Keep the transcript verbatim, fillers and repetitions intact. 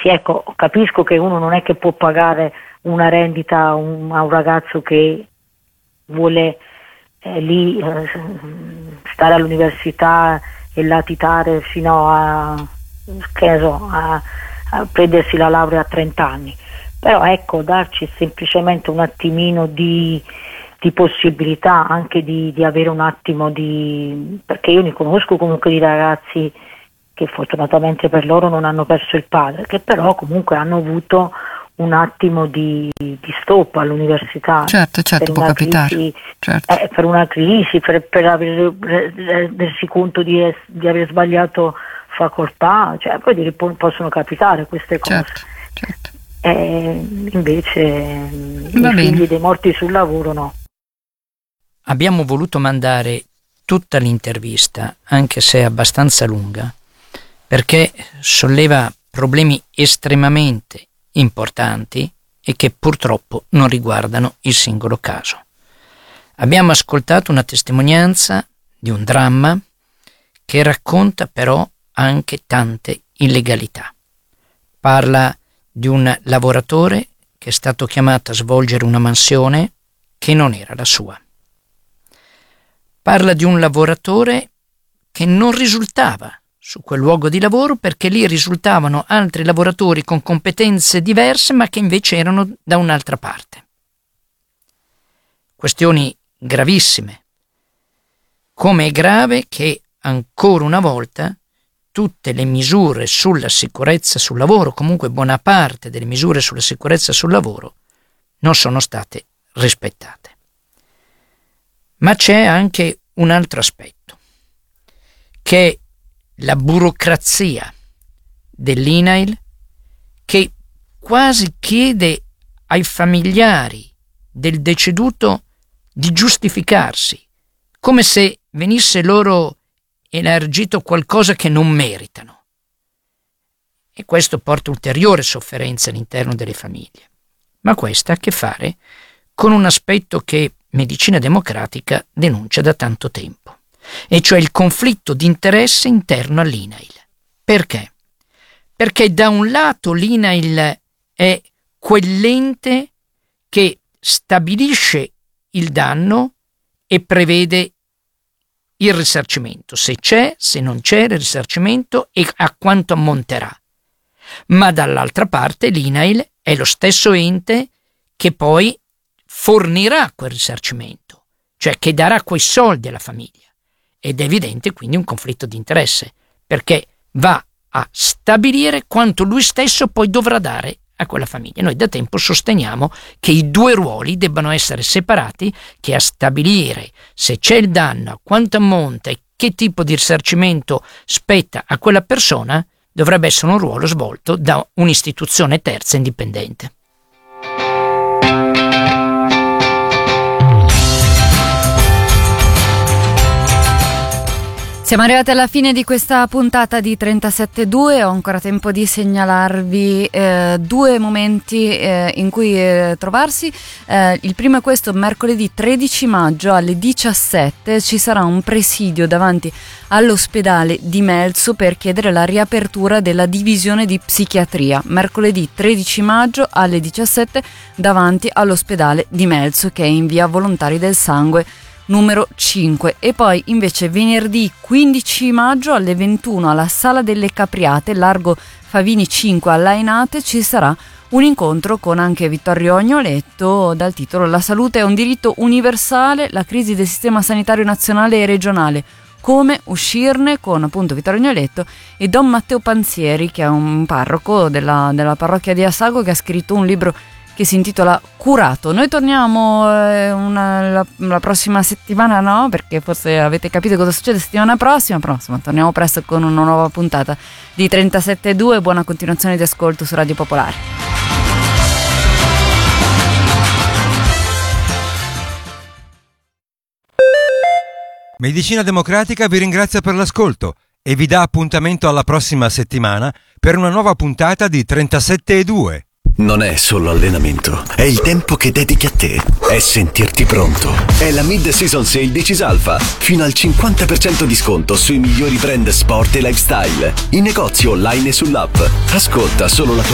sì, ecco, capisco che uno non è che può pagare una rendita a un, a un ragazzo che vuole eh, lì eh, stare all'università e latitare fino a, che so, a, a prendersi la laurea a trenta anni, però ecco, darci semplicemente un attimino di, di possibilità anche di, di avere un attimo di, perché io ne conosco comunque di ragazzi che fortunatamente per loro non hanno perso il padre, che però comunque hanno avuto un attimo di, di stop all'università. Certo, certo, può capitare. Crisi, certo. eh, per una crisi, per, per avere, rendersi conto di, di aver sbagliato facoltà, cioè poi dire, possono capitare queste cose. Certo, certo. Eh, invece Va i bene. figli dei morti sul lavoro no. Abbiamo voluto mandare tutta l'intervista, anche se è abbastanza lunga, perché solleva problemi estremamente importanti e che purtroppo non riguardano il singolo caso. Abbiamo ascoltato una testimonianza di un dramma che racconta però anche tante illegalità. Parla di un lavoratore che è stato chiamato a svolgere una mansione che non era la sua. Parla di un lavoratore che non risultava su quel luogo di lavoro perché lì risultavano altri lavoratori con competenze diverse ma che invece erano da un'altra parte. Questioni gravissime. Come è grave che ancora una volta tutte le misure sulla sicurezza sul lavoro, comunque buona parte delle misure sulla sicurezza sul lavoro, non sono state rispettate. Ma c'è anche un altro aspetto, che è la burocrazia dell'I N A I L, che quasi chiede ai familiari del deceduto di giustificarsi, come se venisse loro elargito qualcosa che non meritano. E questo porta ulteriore sofferenza all'interno delle famiglie. Ma questo ha a che fare con un aspetto che Medicina Democratica denuncia da tanto tempo, e cioè il conflitto di interesse interno all'I N A I L. Perché? Perché da un lato l'I N A I L è quell'ente che stabilisce il danno e prevede il risarcimento, se c'è, se non c'è il risarcimento e a quanto ammonterà. Ma dall'altra parte l'I N A I L è lo stesso ente che poi fornirà quel risarcimento, cioè che darà quei soldi alla famiglia. Ed è evidente quindi un conflitto di interesse, perché va a stabilire quanto lui stesso poi dovrà dare a quella famiglia. Noi da tempo sosteniamo che i due ruoli debbano essere separati, che a stabilire se c'è il danno, a quanto ammonta e che tipo di risarcimento spetta a quella persona dovrebbe essere un ruolo svolto da un'istituzione terza indipendente. Siamo arrivati alla fine di questa puntata di trentasette due, ho ancora tempo di segnalarvi eh, due momenti eh, in cui eh, trovarsi. Eh, il primo è questo: mercoledì tredici maggio alle diciassette ci sarà un presidio davanti all'ospedale di Melzo per chiedere la riapertura della divisione di psichiatria. Mercoledì tredici maggio alle diciassette davanti all'ospedale di Melzo, che è in via Volontari del Sangue numero cinque. E poi invece venerdì quindici maggio alle ventuno alla Sala delle Capriate, largo Favini cinque a Lainate, ci sarà un incontro con anche Vittorio Agnoletto dal titolo La salute è un diritto universale, la crisi del sistema sanitario nazionale e regionale, come uscirne, con appunto Vittorio Agnoletto e Don Matteo Panzieri, che è un parroco della, della parrocchia di Assago, che ha scritto un libro che si intitola Curato. Noi torniamo eh, una, la, la prossima settimana, no? Perché forse avete capito cosa succede settimana prossima, però insomma torniamo presto con una nuova puntata di trentasette due. Buona continuazione di ascolto su Radio Popolare. Medicina Democratica vi ringrazia per l'ascolto e vi dà appuntamento alla prossima settimana per una nuova puntata di trentasette due. Non è solo allenamento, è il tempo che dedichi a te, è sentirti pronto. È la mid-season sale di Cisalfa, fino al cinquanta per cento di sconto sui migliori brand sport e lifestyle, in negozio online e sull'app. Ascolta solo la tua